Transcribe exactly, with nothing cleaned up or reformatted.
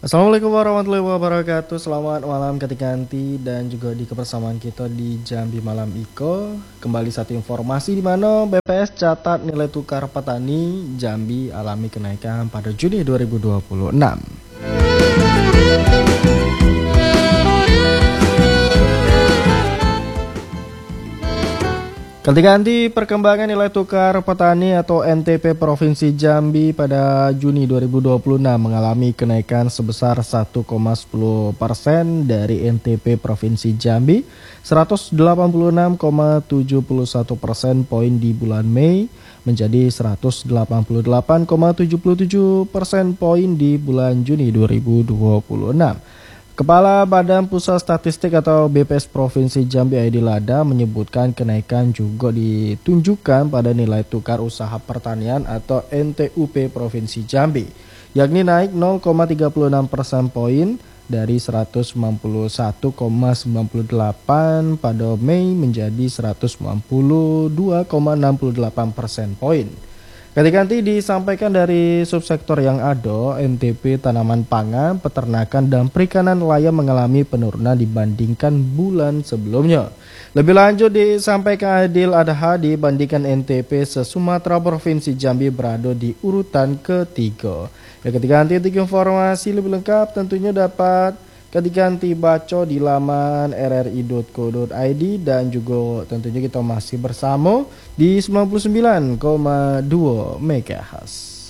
Assalamualaikum warahmatullahi wabarakatuh. Selamat malam ketika nanti dan juga di kebersamaan kita di Jambi Malam Iko. Kembali satu informasi di mana B P S catat nilai tukar petani Jambi alami kenaikan pada Juni dua ribu dua puluh enam. Ketika nanti perkembangan nilai tukar petani atau N T P Provinsi Jambi pada Juni dua ribu dua puluh enam mengalami kenaikan sebesar satu koma sepuluh persen dari N T P Provinsi Jambi seratus delapan puluh enam koma tujuh satu persen poin di bulan Mei menjadi seratus delapan puluh delapan koma tujuh tujuh persen poin di bulan Juni dua ribu dua puluh enam. Kepala Badan Pusat Statistik atau B P S Provinsi Jambi Aidi Lada menyebutkan kenaikan juga ditunjukkan pada nilai tukar usaha pertanian atau N T U P Provinsi Jambi, yakni naik nol koma tiga enam persen poin dari seratus sembilan puluh satu koma sembilan delapan pada Mei menjadi seratus sembilan puluh dua koma enam delapan persen poin. Ketika nanti disampaikan dari subsektor yang ada, N T P tanaman pangan, peternakan, dan perikanan nelayan mengalami penurunan dibandingkan bulan sebelumnya. Lebih lanjut disampaikan Adil Adha dibandingkan N T P se-Sumatera Provinsi Jambi berada di urutan ketiga. Ya, ketika nanti untuk informasi lebih lengkap tentunya dapat ketika nanti baca di laman r r i dot co dot i d dan juga tentunya kita masih bersama di sembilan puluh sembilan koma dua MHz.